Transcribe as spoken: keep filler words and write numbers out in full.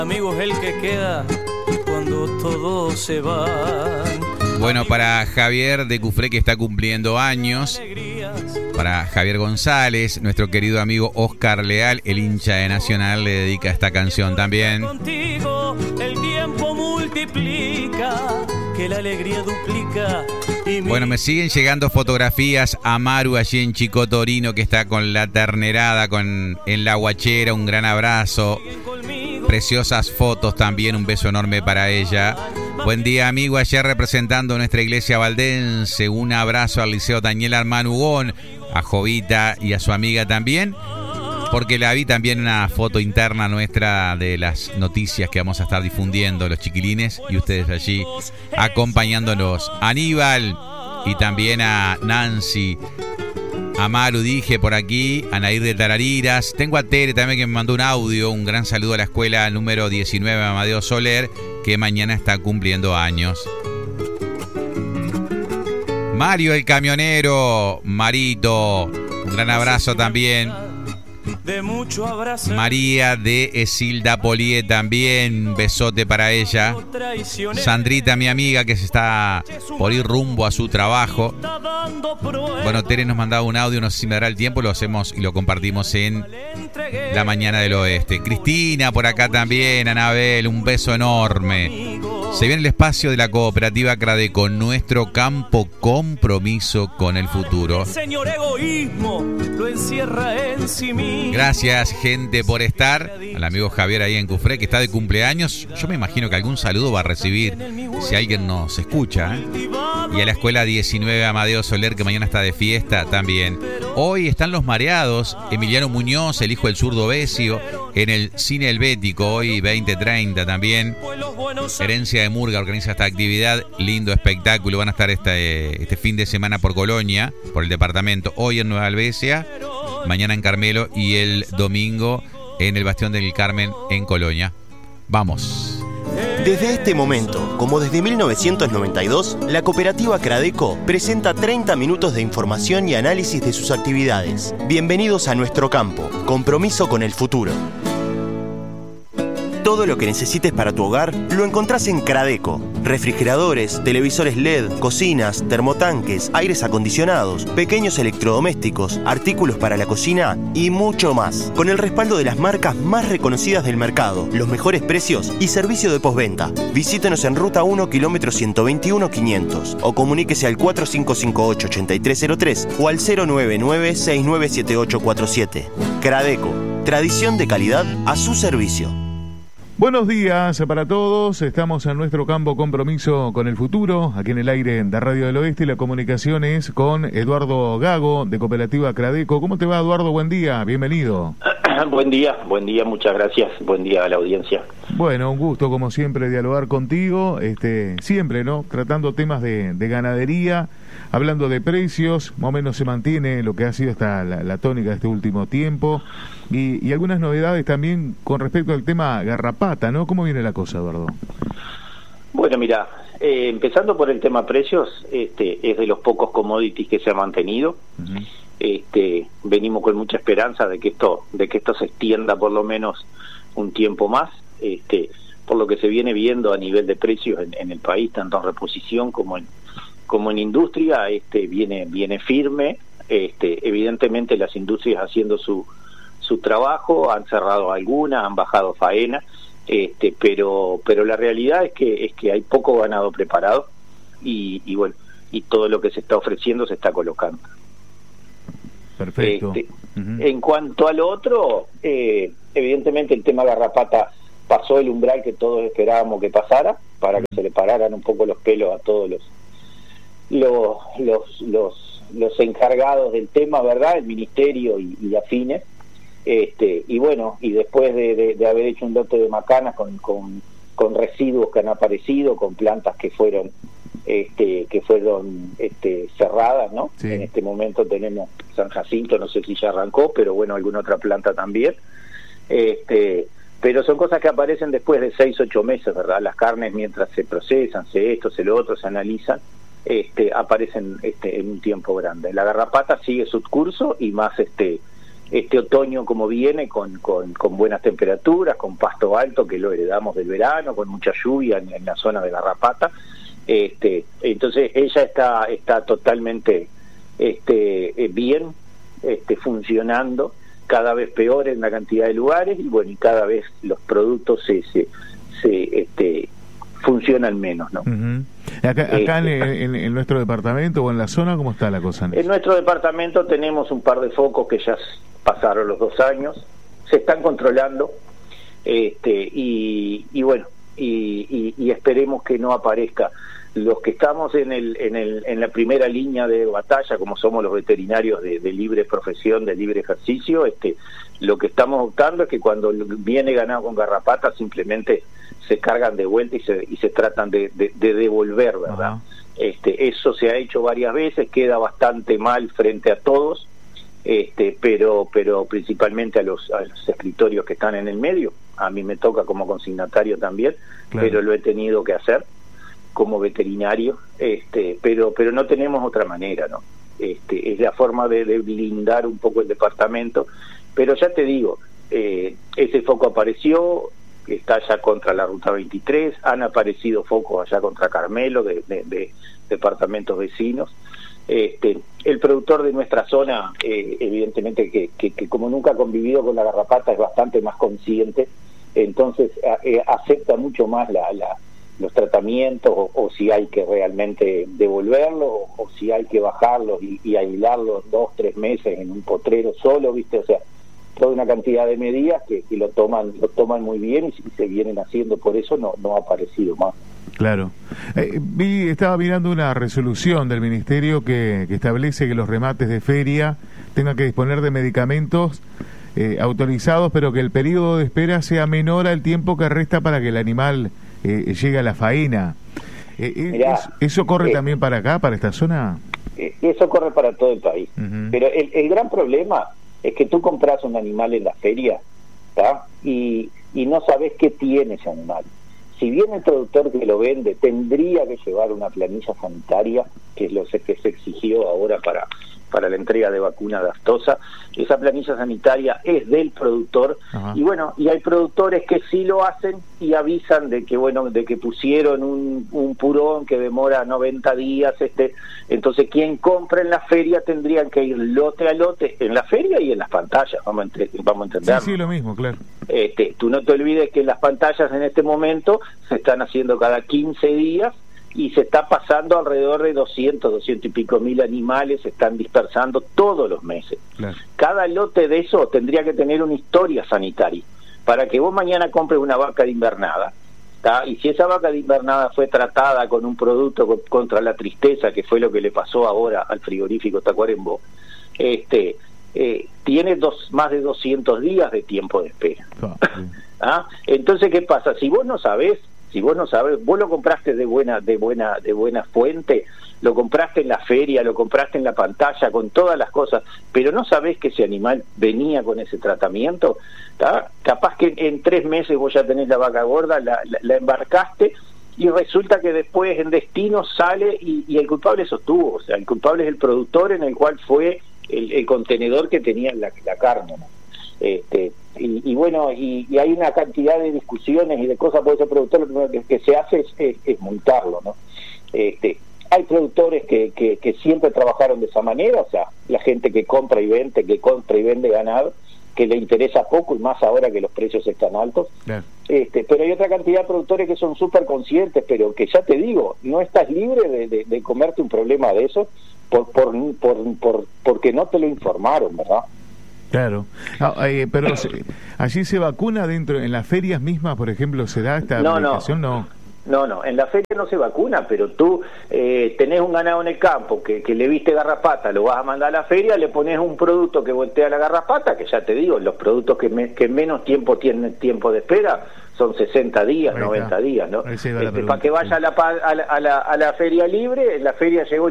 Amigo es el que queda cuando todos se van. Bueno, para Javier de Cufré, que está cumpliendo años. Para Javier González, nuestro querido amigo Oscar Leal, el hincha de Nacional, le dedica esta canción también. Contigo el tiempo multiplica, que la alegría duplica. Bueno, me siguen llegando fotografías a Maru allí en Chico Torino, que está con la ternerada, con en la guachera, un gran abrazo. Preciosas fotos también, un beso enorme para ella. Buen día, amigo, ayer representando nuestra iglesia valdense. Un abrazo al Liceo Daniel Armán Ugón, a Jovita y a su amiga también, porque la vi también una foto interna nuestra de las noticias que vamos a estar difundiendo, los chiquilines, y ustedes allí acompañándonos. Aníbal y también a Nancy, a Maru, dije por aquí, a Nair de Tarariras. Tengo a Tere también, que me mandó un audio. Un gran saludo a la escuela número diecinueve, Amadeo Soler, que mañana está cumpliendo años. Mario el camionero, Marito, un gran abrazo también. De mucho abrazo. María de Esilda Polié también, besote para ella. Sandrita, mi amiga, que se está por ir rumbo a su trabajo. Bueno, Tere nos mandaba un audio, no sé si me dará el tiempo, lo hacemos y lo compartimos en La Mañana del Oeste. Cristina por acá también, Anabel, un beso enorme. Se viene el espacio de la cooperativa Cradeco, nuestro campo compromiso con el futuro. Señor egoísmo lo encierra en sí mismo. Gracias, gente, por estar. Al amigo Javier ahí en Cufré, que está de cumpleaños. Yo me imagino que algún saludo va a recibir si alguien nos escucha, ¿eh? Y a la escuela diecinueve, Amadeo Soler, que mañana está de fiesta también. Hoy están los mareados. Emiliano Muñoz, el hijo del zurdo Besio, en el Cine Helvético, hoy veinte treinta también. Herencia de Murga organiza esta actividad. Lindo espectáculo. Van a estar este, este fin de semana por Colonia, por el departamento. Hoy en Nueva Albesia, mañana en Carmelo y el domingo en el Bastión del Carmen en Colonia. Vamos. Desde este momento, como desde mil novecientos noventa y dos, la cooperativa Cradeco presenta treinta minutos de información y análisis de sus actividades. Bienvenidos a nuestro campo, compromiso con el futuro. Todo lo que necesites para tu hogar lo encontrás en Cradeco. Refrigeradores, televisores L E D, cocinas, termotanques, aires acondicionados, pequeños electrodomésticos, artículos para la cocina y mucho más. Con el respaldo de las marcas más reconocidas del mercado, los mejores precios y servicio de postventa. Visítenos en Ruta uno, kilómetro ciento veintiuno, quinientos o comuníquese al cuatro cinco cinco ocho, ocho tres cero tres o al cero nueve nueve, seis nueve siete ocho cuatro siete. Cradeco, tradición de calidad a su servicio. Buenos días para todos, estamos en nuestro campo compromiso con el futuro, aquí en el aire de Radio del Oeste, y la comunicación es con Eduardo Gago, de Cooperativa Cradeco. ¿Cómo te va, Eduardo? Buen día, bienvenido. Buen día, buen día, muchas gracias, buen día a la audiencia. Bueno, un gusto como siempre dialogar contigo, este, siempre, ¿no? Tratando temas de, de ganadería, hablando de precios, más o menos se mantiene lo que ha sido esta, la, la tónica de este último tiempo, y, y algunas novedades también con respecto al tema garrapata, ¿no? ¿Cómo viene la cosa, Eduardo? Bueno, mira, eh, empezando por el tema precios, este, es de los pocos commodities que se ha mantenido. Uh-huh. Este, venimos con mucha esperanza de que esto, de que esto se extienda por lo menos un tiempo más. Este, por lo que se viene viendo a nivel de precios en, en el país, tanto en reposición como en como en industria, este, viene viene firme. Este, evidentemente las industrias haciendo su su trabajo, han cerrado algunas, han bajado faena, este, pero pero la realidad es que es que hay poco ganado preparado y, y bueno, y todo lo que se está ofreciendo se está colocando. Perfecto. Este, uh-huh. En cuanto al otro, eh, evidentemente el tema garrapata pasó el umbral que todos esperábamos que pasara, para que se le pararan un poco los pelos a todos los los los los, los encargados del tema, ¿verdad? El ministerio y, y afines. Este, y bueno, y después de, de, de haber hecho un lote de macanas con, con, con residuos que han aparecido, con plantas que fueron este, que fueron este, cerradas, ¿no? Sí. En este momento tenemos San Jacinto, no sé si ya arrancó, pero bueno, alguna otra planta también. Este, pero son cosas que aparecen después de seis, ocho meses, ¿verdad? Las carnes, mientras se procesan, se esto, se lo otro, se analizan, este, aparecen este, en un tiempo grande. La garrapata sigue su curso y más este este otoño como viene, con, con, con buenas temperaturas, con pasto alto, que lo heredamos del verano, con mucha lluvia en, en la zona de Garrapata. Este, entonces ella está, está totalmente este, bien, este, funcionando, cada vez peor en la cantidad de lugares, y bueno, y cada vez los productos se, se, se este, funcionan menos, ¿no? Uh-huh. Acá, acá este, en, en, en nuestro departamento o en la zona, ¿cómo está la cosa? En nuestro departamento tenemos un par de focos que ya pasaron los dos años, se están controlando, este, y, y bueno, y, y, y esperemos que no aparezca. Los que estamos en el, en el en la primera línea de batalla, como somos los veterinarios de, de libre profesión, de libre ejercicio, este, lo que estamos optando es que cuando viene ganado con garrapata simplemente se cargan de vuelta y se y se tratan de, de, de devolver, ¿verdad? Uh-huh. Este, eso se ha hecho varias veces, queda bastante mal frente a todos, este, pero pero principalmente a los, a los escritorios que están en el medio. A mí me toca como consignatario también, claro, pero lo he tenido que hacer como veterinario, este, pero pero no tenemos otra manera, ¿no? Este, es la forma de, de blindar un poco el departamento, pero ya te digo, eh, ese foco apareció, está allá contra la ruta veintitrés, han aparecido focos allá contra Carmelo, de, de, de departamentos vecinos. Este, el productor de nuestra zona, eh, evidentemente que, que, que como nunca ha convivido con la garrapata, es bastante más consciente, entonces eh, acepta mucho más la, la los tratamientos, o, o si hay que realmente devolverlo, o, o si hay que bajarlos y, y aislarlos dos, tres meses en un potrero solo, ¿viste? O sea, toda una cantidad de medidas que, que lo toman lo toman muy bien y, y se vienen haciendo, por eso no, no ha aparecido más. Claro. Eh, vi, estaba mirando una resolución del Ministerio que, que establece que los remates de feria tengan que disponer de medicamentos eh, autorizados, pero que el periodo de espera sea menor al tiempo que resta para que el animal Eh, llega la faena. Eh, Mirá, ¿eso, ¿Eso corre eh, también para acá, para esta zona? Eh, eso corre para todo el país. Uh-huh. Pero el, el gran problema es que tú compras un animal en la feria, ¿tá? Y, y no sabes qué tiene ese animal. Si bien el productor que lo vende tendría que llevar una planilla sanitaria, que es lo que se exigió ahora para para la entrega de vacuna de aftosa, esa planilla sanitaria es del productor. Ajá. Y bueno, y hay productores que sí lo hacen y avisan de que bueno, de que pusieron un, un purón que demora noventa días, este, entonces quien compra en la feria tendrían que ir lote a lote en la feria y en las pantallas, vamos a, entre, vamos a entender. Sí, sí, lo mismo, claro. Este, tú no te olvides que las pantallas en este momento se están haciendo cada quince días, y se está pasando alrededor de doscientos, doscientos y pico mil animales, se están dispersando todos los meses. Claro. Cada lote de eso tendría que tener una historia sanitaria, para que vos mañana compres una vaca de invernada, ¿tá? Y si esa vaca de invernada fue tratada con un producto co- contra la tristeza, que fue lo que le pasó ahora al frigorífico Tacuarembó, este, eh, tiene dos, más de doscientos días de tiempo de espera. Oh, sí. ¿Ah? Entonces, ¿qué pasa? Si vos no sabés, Si vos no sabés, vos lo compraste de buena, de buena, de buena fuente, lo compraste en la feria, lo compraste en la pantalla, con todas las cosas, pero no sabés que ese animal venía con ese tratamiento, ¿tá? Capaz que en tres meses vos ya tenés la vaca gorda, la, la, la embarcaste, y resulta que después en destino sale y, y el culpable sostuvo, o sea, el culpable es el productor, en el cual fue el, el contenedor que tenía la, la carne, ¿no? Este, y, y bueno, y, y hay una cantidad de discusiones y de cosas por ese productor. Lo primero que, que se hace es, es, es multarlo, ¿no? Este, hay productores que, que, que siempre trabajaron de esa manera, o sea, la gente que compra y vende, que compra y vende ganado, que le interesa poco, y más ahora que los precios están altos. Claro. Este, pero hay otra cantidad de productores que son súper conscientes, pero que ya te digo, no estás libre de, de, de comerte un problema de eso por, por, por, por, porque no te lo informaron, ¿verdad? Claro, ah, eh, pero se, allí se vacuna dentro, en las ferias mismas, por ejemplo, ¿se da esta no, aplicación? No, no, no, en la feria no se vacuna, pero tú eh, tenés un ganado en el campo que, que le viste garrapata, lo vas a mandar a la feria, le pones un producto que voltea la garrapata, que ya te digo, los productos que, me, que menos tiempo tienen tiempo de espera son sesenta días, noventa días, ¿no? Este, para que vaya a la, a la, a la, a la feria libre, la feria llegó